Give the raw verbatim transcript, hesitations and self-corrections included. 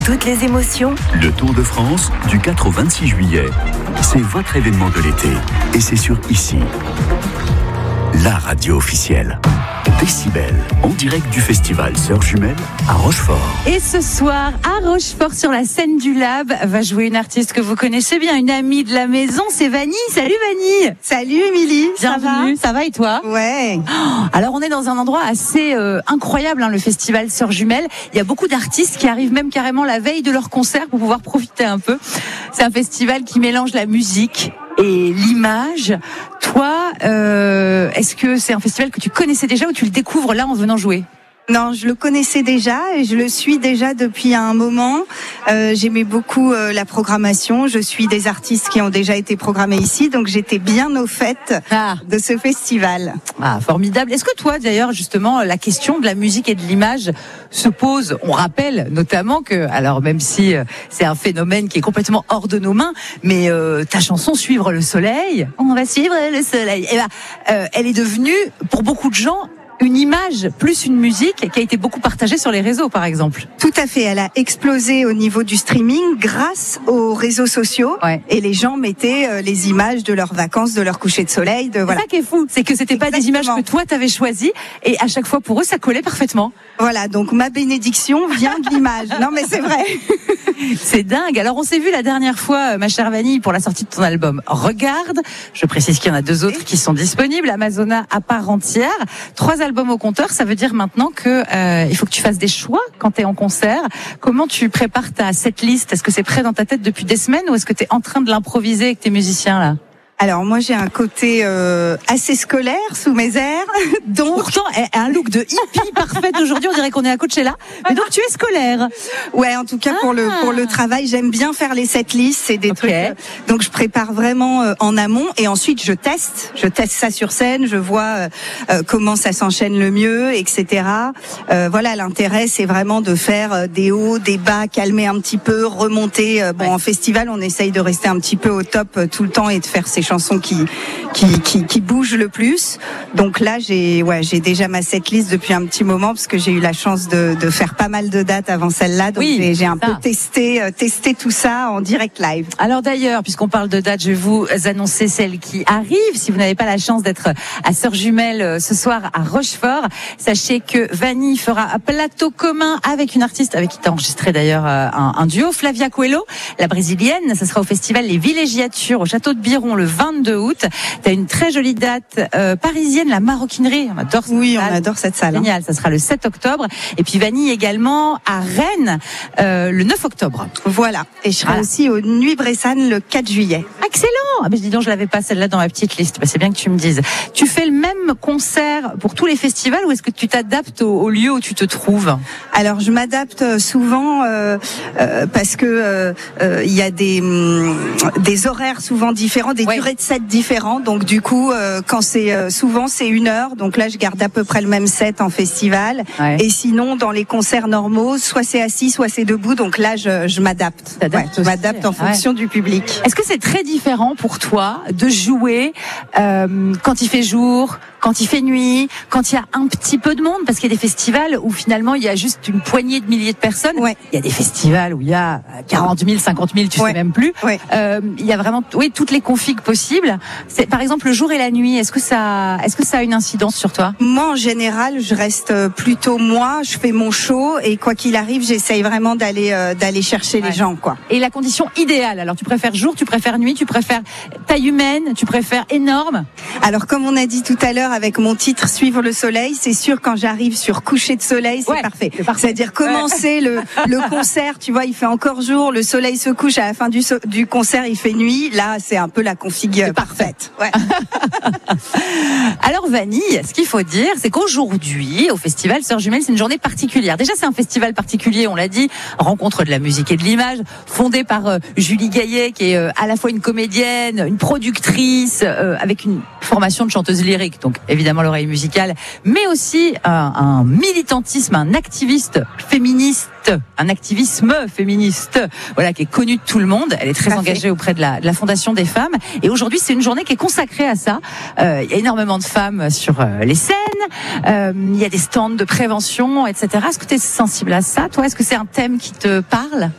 Toutes les émotions. Le Tour de France, du quatre au vingt-six juillet. C'est votre événement de l'été. Et c'est sur ici. La radio officielle. Décibel, en direct du festival Sœurs Jumelles à Rochefort. Et ce soir, à Rochefort, sur la scène du Lab, va jouer une artiste que vous connaissez bien, une amie de la maison, c'est Vanny. Salut Vanny. Salut Émilie. Bienvenue. Ça va, ça va et toi? Ouais. Oh, alors on est dans un endroit assez euh, incroyable, hein, le festival Sœurs Jumelles. Il y a beaucoup d'artistes qui arrivent même carrément la veille de leur concert pour pouvoir profiter un peu. C'est un festival qui mélange la musique et l'image. Toi, euh, est-ce que c'est un festival que tu connaissais déjà ou tu le découvres là en venant jouer? Non, je le connaissais déjà et je le suis déjà depuis un moment. Euh, j'aimais beaucoup euh, la programmation. Je suis des artistes qui ont déjà été programmés ici, donc j'étais bien au fait ah. de ce festival. Ah, formidable. Est-ce que toi, d'ailleurs, justement, la question de la musique et de l'image se pose? On rappelle notamment que, alors même si euh, c'est un phénomène qui est complètement hors de nos mains, mais euh, ta chanson Suivre le soleil, on va suivre le soleil, eh ben, euh, elle est devenue, pour beaucoup de gens, une image plus une musique qui a été beaucoup partagée sur les réseaux, par exemple. Tout à fait. Elle a explosé au niveau du streaming grâce aux réseaux sociaux. Ouais. Et les gens mettaient les images de leurs vacances, de leur coucher de soleil. De, voilà. C'est ça qui est fou. C'est que c'était Exactement. Pas des images que toi t'avais choisies et à chaque fois pour eux ça collait parfaitement. Voilà. Donc ma bénédiction vient de l'image. Non mais c'est vrai. C'est dingue. Alors on s'est vu la dernière fois, ma chère Vanny, pour la sortie de ton album Regarde. Je précise qu'il y en a deux autres qui sont disponibles. Amazona à part entière. Trois albums album au compteur, ça veut dire maintenant que euh, il faut que tu fasses des choix quand tu es en concert. Comment tu prépares ta setlist? Est-ce que c'est prêt dans ta tête depuis des semaines ou est-ce que tu es en train de l'improviser avec tes musiciens là? Alors moi j'ai un côté euh, assez scolaire sous mes airs, donc pourtant un look de hippie parfait aujourd'hui, on dirait qu'on est à Coachella. Mais donc tu es scolaire. Ouais, en tout cas ah. pour le pour le travail, j'aime bien faire les setlists, c'est des okay. trucs. Euh, donc je prépare vraiment euh, en amont et ensuite je teste, je teste ça sur scène, je vois euh, comment ça s'enchaîne le mieux, et cetera. Euh, voilà, l'intérêt c'est vraiment de faire des hauts, des bas, calmer un petit peu, remonter. Euh, bon, ouais. En festival, on essaye de rester un petit peu au top euh, tout le temps et de faire ces chansons qui qui qui qui bougent le plus. Donc là, j'ai ouais, j'ai déjà ma setlist depuis un petit moment parce que j'ai eu la chance de de faire pas mal de dates avant celle-là. Donc oui, j'ai, j'ai un ça. peu testé euh, testé tout ça en direct live. Alors d'ailleurs, puisqu'on parle de dates, je vais vous annoncer celle qui arrive. Si vous n'avez pas la chance d'être à Sœurs Jumelles ce soir à Rochefort, sachez que Vanny fera un plateau commun avec une artiste avec qui tu as enregistré d'ailleurs un, un duo, Flavia Coelho, la brésilienne. Ça sera au festival Les Villégiatures au château de Biron le vingt-deux août. T'as une très jolie date euh, parisienne, la Maroquinerie. On adore cette oui, salle. on adore cette salle. Génial. Hein. Ça sera le sept octobre. Et puis Vanny également à Rennes euh, le neuf octobre. Voilà. Et je serai voilà. aussi aux Nuits Bressanes le quatre juillet. Excellent. Ah, mais dis donc, je l'avais pas celle-là dans ma petite liste. Bah, c'est bien que tu me dises. Tu fais le même concert pour tous les festivals ou est-ce que tu t'adaptes au, au lieu où tu te trouves? Alors, je m'adapte souvent euh, euh, parce que il euh, y a des des horaires souvent différents, des ouais. durées de set différents. Donc du coup, euh, quand c'est euh, souvent c'est une heure. Donc là, je garde à peu près le même set en festival. Ouais. Et sinon, dans les concerts normaux, soit c'est assis, soit c'est debout. Donc là, je, je m'adapte. Ouais, je m'adapte en fonction ouais. du public. Est-ce que c'est très différent pour toi de jouer euh, quand il fait jour, quand il fait nuit, quand il y a un petit peu de monde? Parce qu'il y a des festivals où finalement il y a juste une poignée de milliers de personnes. Ouais. Il y a des festivals où il y a quarante mille, cinquante mille, tu ouais. sais même plus. Ouais. Euh, il y a vraiment, oui, toutes les configs possibles. C'est, par exemple, le jour et la nuit. Est-ce que ça, est-ce que ça a une incidence sur toi? Moi, en général, je reste plutôt moi. Je fais mon show et quoi qu'il arrive, j'essaye vraiment d'aller euh, d'aller chercher ouais. les gens, quoi. Et la condition idéale. Alors, tu préfères jour, tu préfères nuit, tu préfères taille humaine, tu préfères énorme? Alors, comme on a dit tout à l'heure avec mon titre Suivre le soleil, c'est sûr quand j'arrive sur coucher de soleil, c'est, ouais, parfait. c'est parfait. C'est-à-dire commencer ouais. le le concert, tu vois, il fait encore jour, le soleil se couche, à la fin du so- du concert, il fait nuit. Là, c'est un peu la config c'est parfaite. Ouais. Alors Vanny, ce qu'il faut dire, c'est qu'aujourd'hui, au festival Sœurs Jumelles, c'est une journée particulière. Déjà, c'est un festival particulier, on l'a dit, rencontre de la musique et de l'image, fondé par euh, Julie Gaillet, qui est euh, à la fois une comédienne, une productrice, euh, avec une formation de chanteuse lyrique, donc évidemment l'oreille musicale, mais aussi euh, un militantisme, un activiste féministe, un activisme féministe, voilà, qui est connu de tout le monde. Elle est très engagée auprès de la, de la Fondation des femmes. Et aujourd'hui, c'est une journée qui est consacrée à ça. Euh, il y a énormément de femmes sur euh, les scènes. Euh, il y a des stands de prévention, et cetera. Est-ce que tu es sensible à ça, toi? Est-ce que c'est un thème qui te parle?